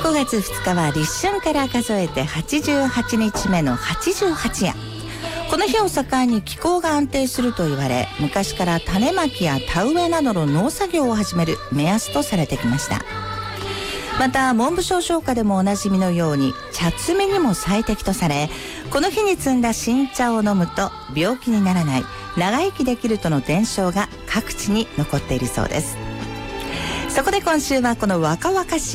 5月2日は立春から数えて88日目の88夜。この日を境に気候が安定すると言われ、昔から種まきや田植えなどの農作業を始める目安とされてきました。また文部省唱歌でもおなじみのように茶摘みにも最適とされ、この日に摘んだ新茶を飲むと病気にならない、長生きできるとの伝承が各地に残っているそうです。そこで今週はこの若々しい